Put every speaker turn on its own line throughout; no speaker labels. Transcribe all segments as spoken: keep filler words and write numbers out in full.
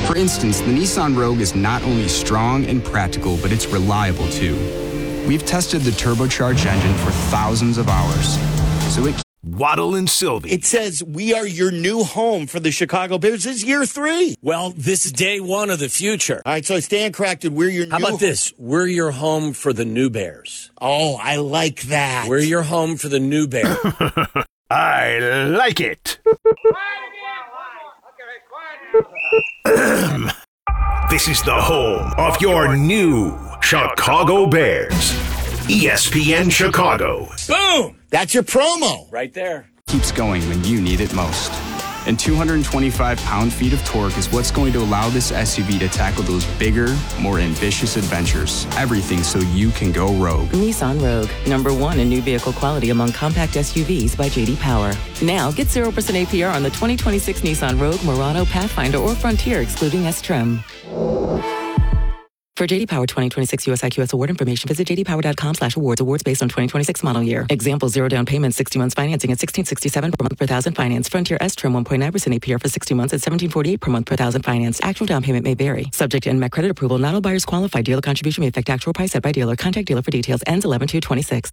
For instance, the Nissan Rogue is not only strong and practical, but it's reliable too. We've tested the turbocharged engine for thousands of hours, so it
Waddle and Sylvie.
It says we are your new home for the Chicago Bears. This is year three.
Well, this is day one of the future.
All right, so I stand corrected. We're your
How
new
about this? We're your home for the new Bears.
Oh, I like that.
We're your home for the new Bear.
I like it. This is the home of your new Chicago Bears. E S P N Chicago.
Boom!
That's your promo.
Right there.
keeps going when you need it most. And two hundred twenty-five pound-feet of torque is what's going to allow this S U V to tackle those bigger, more ambitious adventures. Everything so you can go rogue.
Nissan Rogue, number one in new vehicle quality among compact S U Vs by J D Power. Now, get zero percent A P R on the twenty twenty-six Nissan Rogue, Murano, Pathfinder, or Frontier, excluding S-Trim. For J D Power twenty twenty-six U S I Q S award information, visit j d power dot com slash awards. Awards based on twenty twenty-six model year. Example, zero down payment, sixty months financing at sixteen sixty-seven per month per thousand finance. Frontier S-Trim one point nine percent A P R for sixty months at seventeen forty-eight per month per thousand finance. Actual down payment may vary. Subject to N M A C credit approval. Not all buyers qualify. Dealer contribution may affect actual price set by dealer. Contact dealer for details. Ends eleven two twenty-six.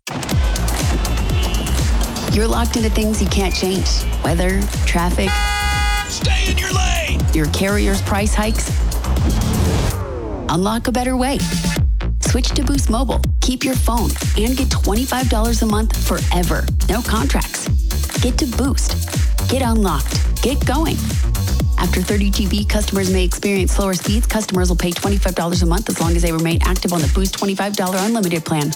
You're locked into things you can't change. Weather, traffic.
Stay in your lane!
Your carrier's price hikes. Unlock a better way. Switch to Boost Mobile. Keep your phone and get twenty-five dollars a month forever. No contracts. Get to Boost. Get unlocked. Get going. After thirty G B, customers may experience slower speeds. Customers will pay twenty-five dollars a month as long as they remain active on the Boost twenty-five dollars unlimited plan.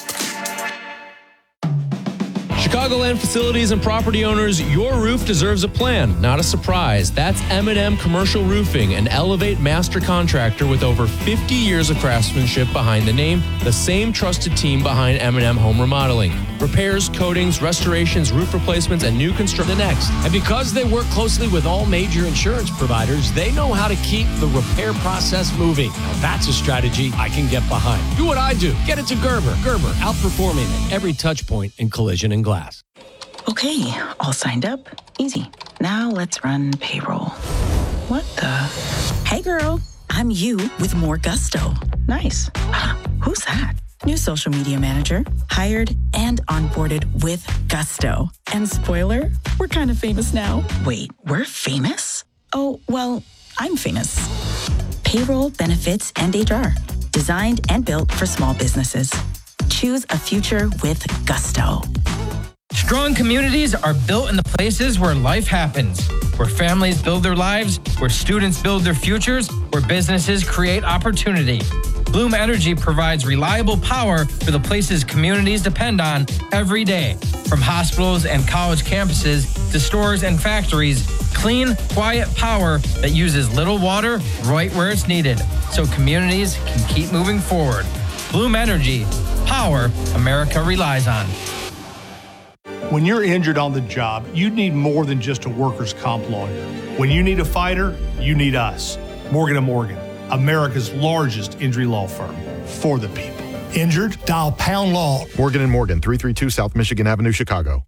Chicagoland facilities and property owners, your roof deserves a plan, not a surprise. That's M and M Commercial Roofing, an Elevate master contractor with over fifty years of craftsmanship behind the name, the same trusted team behind M and M Home Remodeling. Repairs, coatings, restorations, roof replacements, and new construction next.
And because they work closely with all major insurance providers, they know how to keep the repair process moving. Now that's a strategy I can get behind. Do what I do. Get it to Gerber. Gerber, outperforming at every touch point in collision and glass.
Okay, all signed up. Easy. Now let's run payroll. What the? Hey girl, I'm you with more gusto. Nice. Who's that? New social media manager, hired and onboarded with gusto. And spoiler, we're kind of famous now. Wait, we're famous? Oh, well, I'm famous. Payroll, benefits, and H R. Designed and built for small businesses. Choose a future with gusto.
Strong communities are built in the places where life happens, where families build their lives, where students build their futures, where businesses create opportunity. Bloom Energy provides reliable power for the places communities depend on every day. From hospitals and college campuses to stores and factories, clean, quiet power that uses little water right where it's needed, so communities can keep moving forward. Bloom Energy, power America relies on.
When you're injured on the job, you need more than just a workers' comp lawyer. When you need a fighter, you need us. Morgan and Morgan, America's largest injury law firm, for the people. Injured? Dial Pound Law.
Morgan and Morgan, three thirty-two South Michigan Avenue, Chicago.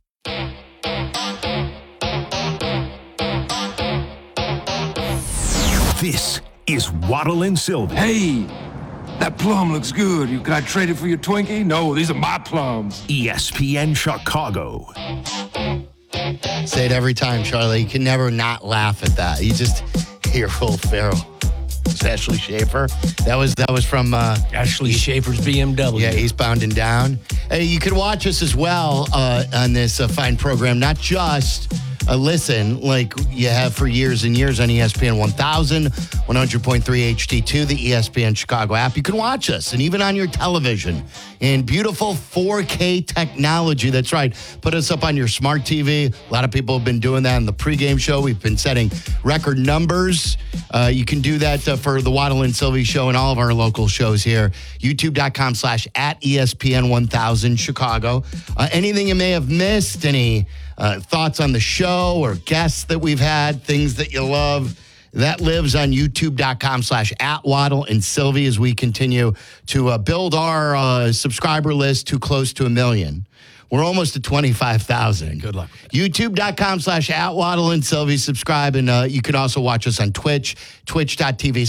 This is Waddle and Sylvie.
Hey, that plum looks good. Can I trade it for your Twinkie? No, these are my plums.
E S P N Chicago.
Say it every time, Charlie. You can never not laugh at that. You just hear Will Ferrell. It's Ashley Schaefer. That was that was from uh,
Ashley Schaefer's B M W.
Yeah, Eastbound and Down. Hey, you can watch us as well uh, on this uh, fine program. Not just uh, listen like you have for years and years on E S P N one thousand, one hundred point three H D two, the E S P N Chicago app. You can watch us, and even on your television in beautiful four K technology. That's right. Put us up on your smart T V. A lot of people have been doing that in the pregame show. We've been setting record numbers. Uh, you can do that uh, for the Waddle and Sylvie show and all of our local shows here. YouTube.com slash at ESPN one thousand Chicago. Uh, anything you may have missed, any uh, thoughts on the show or guests that we've had, things that you love, that lives on YouTube.com slash at Waddle and Sylvie as we continue to uh, build our uh, subscriber list to close to a million. We're almost at twenty-five thousand.
Good luck.
YouTube.com slash at Waddle and Sylvie. Subscribe, and uh, you can also watch us on Twitch, twitch.tv